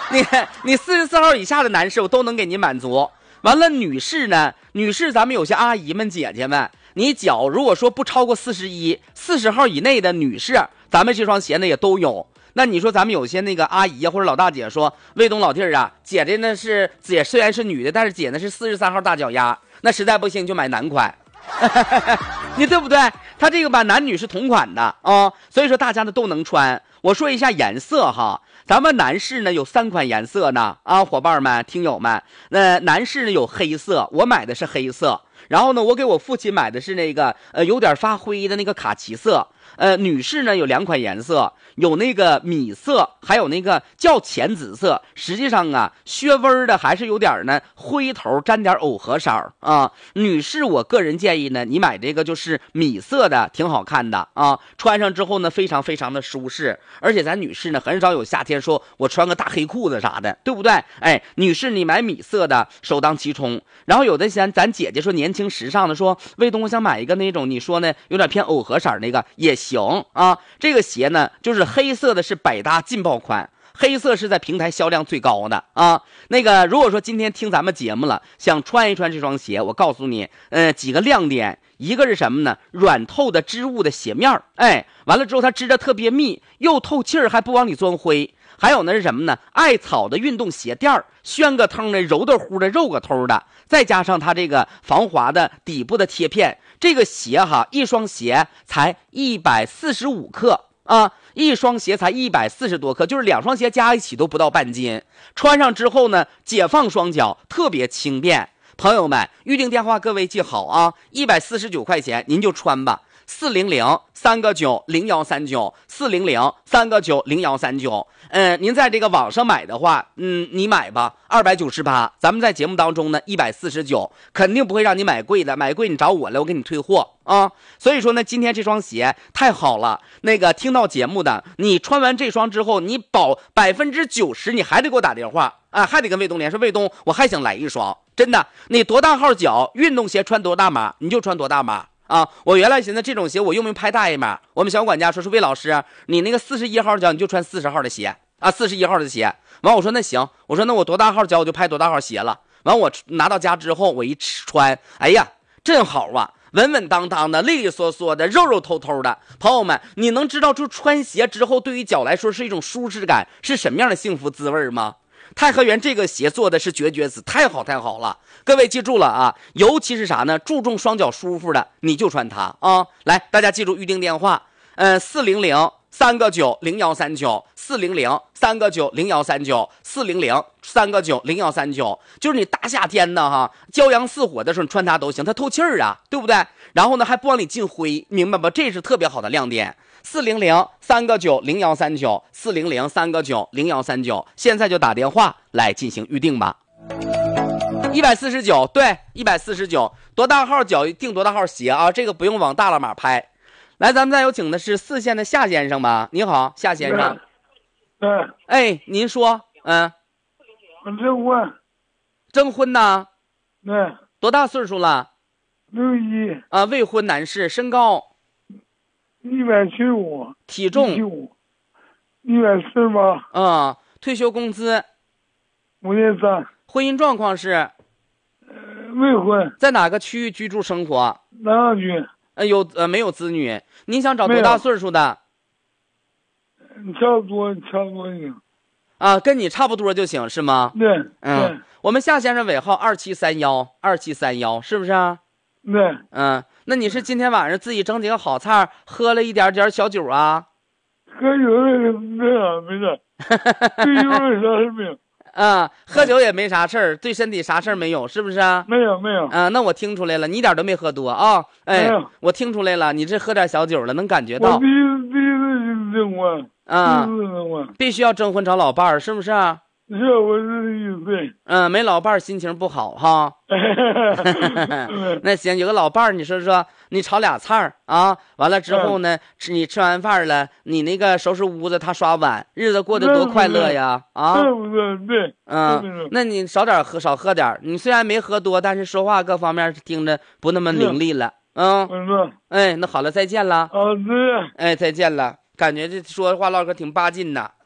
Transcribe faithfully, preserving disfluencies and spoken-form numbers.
你你四十四号以下的男士我都能给您满足。完了，女士呢？女士，咱们有些阿姨们、姐姐们，你脚如果说不超过四十一、四十号以内的女士，咱们这双鞋呢也都有。那你说咱们有些那个阿姨或者老大姐说，卫东老弟儿啊，姐姐呢是姐虽然是女的，但是姐呢是四十三号大脚丫，那实在不行就买男款。你对不对？它这个吧，男女是同款的啊，所以说大家呢都能穿。我说一下颜色哈，咱们男士呢有三款颜色呢啊，伙伴们、听友们，那男士呢有黑色，我买的是黑色，然后呢，我给我父亲买的是那个呃有点发灰的那个卡其色。呃，女士呢有两款颜色，有那个米色，还有那个较浅紫色。实际上啊，削纹的还是有点呢灰头沾点藕荷色啊。女士，我个人建议呢，你买这个就是米色的，挺好看的啊。穿上之后呢，非常非常的舒适，而且咱女士呢很少有夏天说我穿个大黑裤子啥的，对不对？哎，女士你买米色的首当其冲。然后有的咱咱姐姐说年轻时尚的，说卫东我想买一个那种你说呢有点偏藕荷色那个也行啊。这个鞋呢就是黑色的，是百搭劲爆款，黑色是在平台销量最高的啊。那个如果说今天听咱们节目了，想穿一穿这双鞋，我告诉你呃几个亮点。一个是什么呢？软透的织物的鞋面，哎，完了之后它织的特别密，又透气儿，还不往里钻灰。还有呢是什么呢？艾草的运动鞋垫儿，宣个通的，柔的乎的，肉个头的，再加上它这个防滑的底部的贴片，这个鞋哈，一双鞋才一百四十五克啊，一双鞋才一百四十多克，就是两双鞋加一起都不到半斤。穿上之后呢，解放双脚，特别轻便。朋友们，预定电话各位记好啊，一百四十九块钱您就穿吧。四零零三个九零幺三九，四零零三个九零幺三九。嗯，您在这个网上买的话，嗯，你买吧，二百九十八。咱们在节目当中呢，一百四十九，肯定不会让你买贵的，买贵你找我来，我给你退货啊。所以说呢，今天这双鞋太好了。那个听到节目的，你穿完这双之后，你保百分之九十，你还得给我打电话啊，还得跟卫东联系。卫东，我还想来一双，真的，你多大号脚，运动鞋穿多大码，你就穿多大码。啊，我原来寻思这种鞋我用不用拍大一码？我们小管家说说魏老师，你那个四十一号脚你就穿四十号的鞋啊，四十一号的鞋。完我说那行，我说那我多大号脚我就拍多大号鞋了。完我拿到家之后我一穿，哎呀，真好啊，稳稳当当的，利利索索的，肉肉透透的。朋友们，你能知道就穿鞋之后对于脚来说是一种舒适感，是什么样的幸福滋味吗？太和源这个鞋做的是绝绝子，太好太好了。各位记住了啊，尤其是啥呢？注重双脚舒服的，你就穿它啊。来，大家记住预定电话，呃，四零零三个九零幺三九，四零零三个九零幺三九，四零零三个九零幺三九。就是你大夏天的哈，骄阳似火的时候你穿它都行，它透气儿啊，对不对？然后呢还不往里进灰，明白吧？这是特别好的亮点。四零零三个九零幺三九，四零零三个九零幺三九，现在就打电话来进行预定吧。一百四十九，对，一百四十九，多大号脚定多大号鞋啊，这个不用往大了码拍。来，咱们再有请的是四线的夏先生吧。你好，夏先生。 嗯。 哎，您说，嗯。 我征婚。 征婚呢？ 嗯。 多大岁数了？ 六一。 啊，未婚男士，身高。 一百七十五， 体重一百四十八， 嗯，退休工资五千三， 婚姻状况是，呃， 未婚， 在哪个区域居住生活？ 南阳区， 呃，有呃没有子女？您想找多大岁数的？ 差不多，差不多行。 啊，跟你差不多就行是吗？ 对， 嗯， 对我们夏先生尾号二七三幺，二七三幺，是不是啊？ 对， 嗯，那你是今天晚上自己整几个好菜，喝了一点点小酒啊？ 喝酒没啥没啥，对酒没啥事没有。 啊，喝酒也没啥事儿，对身体啥事儿没有，是不是啊？ 没有没有。 啊，那我听出来了，你一点都没喝多啊？哎，我听出来了，你这喝点小酒了，能感觉到。 我第一第一次征婚啊， 第一次征婚， 必须要征婚找老伴儿，是不是啊？ 是，我是一岁。 嗯，没老伴儿心情不好哈。那行，有个老伴儿，你说说，你炒俩菜儿啊，完了之后呢，吃你吃完饭了，你那个收拾屋子，他刷碗，日子过得多快乐呀！啊， 对不对？对， 嗯，那你少点喝，少喝点。你虽然没喝多，但是说话各方面听着不那么伶俐了。嗯，哎，那好了，再见了。 好，再见。 哎，再见了。感觉这说话唠嗑挺巴劲的。